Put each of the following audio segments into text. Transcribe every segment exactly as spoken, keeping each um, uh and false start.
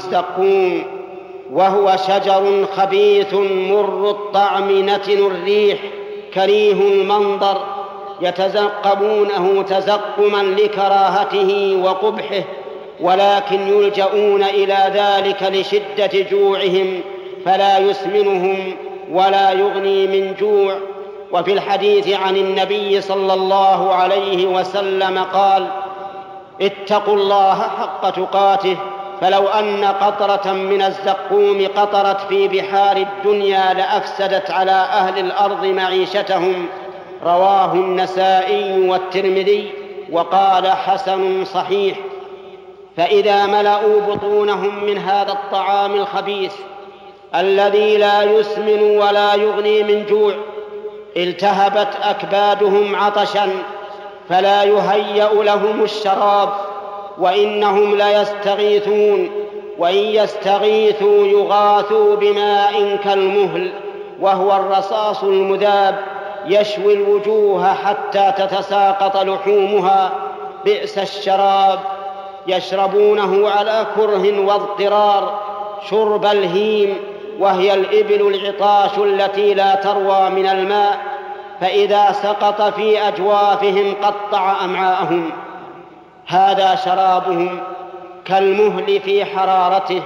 الزقوم، وهو شجر خبيث مر الطعم نتن الريح كريه المنظر، يتزقمونه تزقما لكراهته وقبحه، ولكن يلجؤون إلى ذلك لشدة جوعهم فلا يسمنهم ولا يغني من جوع. وفي الحديث عن النبي صلى الله عليه وسلم قال: اتقوا الله حق تقاته، فلو أن قطرة من الزقوم قطرت في بحار الدنيا لأفسدت على أهل الأرض معيشتهم. رواه النسائي والترمذي وقال حسن صحيح. فإذا ملأوا بطونهم من هذا الطعام الخبيث الذي لا يسمن ولا يغني من جوع التهبت أكبادهم عطشا فلا يهيأ لهم الشراب، وإنهم ليستغيثون، وإن يستغيثوا يغاثوا بماء كالمهل وهو الرصاص المذاب يشوي الوجوه حتى تتساقط لحومها، بئس الشراب. يشربونه على كره واضطرار شرب الهيم، وهي الإبل العطاش التي لا تروى من الماء، فإذا سقط في أجوافهم قطع أمعاءهم. هذا شرابهم كالمهل في حرارته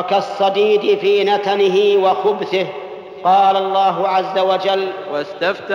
وكالصديد في نتنه وخبثه. قال الله عز وجل: واستفتح